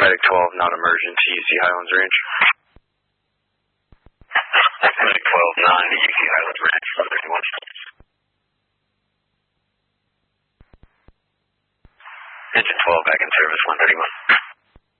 Medic 12, not emergent to UC Highlands Ranch. Medic 12, non to UC Highlands Ranch, 131. Engine 12 back in service, 131.